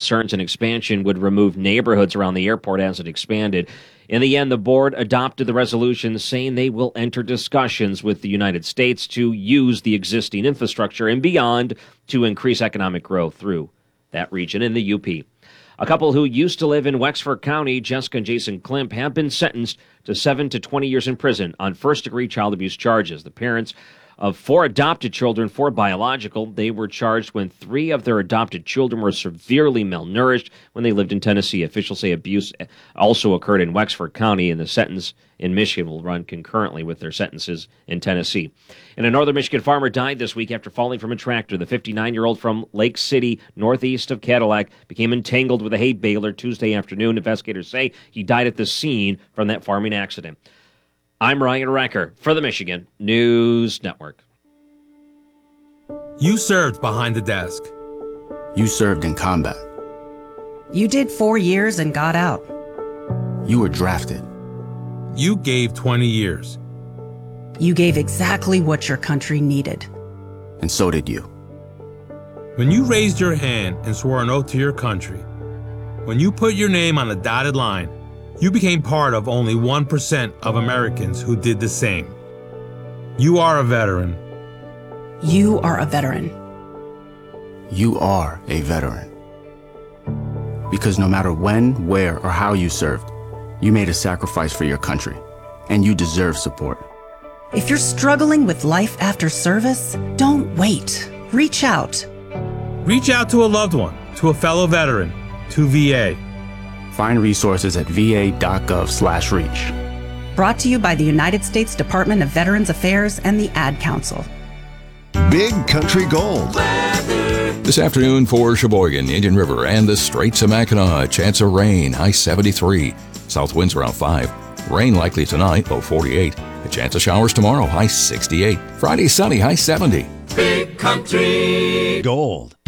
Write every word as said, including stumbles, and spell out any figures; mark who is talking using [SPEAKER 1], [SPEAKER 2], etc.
[SPEAKER 1] concerns an expansion would remove neighborhoods around the airport as it expanded. In the end, the board adopted the resolution saying they will enter discussions with the United States to use the existing infrastructure and beyond to increase economic growth through that region in the U P. A couple who used to live in Wexford County, Jessica and Jason Klimp, have been sentenced to seven to twenty years in prison on first-degree child abuse charges. The parents of four adopted children, four biological, they were charged when three of their adopted children were severely malnourished when they lived in Tennessee. Officials say abuse also occurred in Wexford County, and the sentence in Michigan will run concurrently with their sentences in Tennessee. And a northern Michigan farmer died this week after falling from a tractor. The fifty-nine-year-old from Lake City, northeast of Cadillac, became entangled with a hay baler Tuesday afternoon. Investigators say he died at the scene from that farming accident. I'm Ryan Recker for the Michigan News Network.
[SPEAKER 2] You served behind the desk.
[SPEAKER 3] You served in combat.
[SPEAKER 4] You did four years and got out.
[SPEAKER 3] You were drafted.
[SPEAKER 2] You gave twenty years.
[SPEAKER 4] You gave exactly what your country needed.
[SPEAKER 3] And so did you.
[SPEAKER 2] When you raised your hand and swore an oath to your country, when you put your name on a dotted line, you became part of only one percent of Americans who did the same. You are a veteran.
[SPEAKER 4] You are a veteran.
[SPEAKER 3] You are a veteran. Because no matter when, where, or how you served, you made a sacrifice for your country, and you deserve support.
[SPEAKER 4] If you're struggling with life after service, don't wait. Reach out.
[SPEAKER 2] Reach out to a loved one, to a fellow veteran, to V A.
[SPEAKER 3] Find resources at va.gov slash reach.
[SPEAKER 4] Brought to you by the United States Department of Veterans Affairs and the Ad Council.
[SPEAKER 5] Big Country Gold.
[SPEAKER 6] This afternoon for Sheboygan, Indian River, and the Straits of Mackinac, chance of rain, high seventy-three. South winds around five. Rain likely tonight, low forty-eight. A chance of showers tomorrow, high sixty-eight. Friday sunny, high seventy.
[SPEAKER 5] Big Country Gold.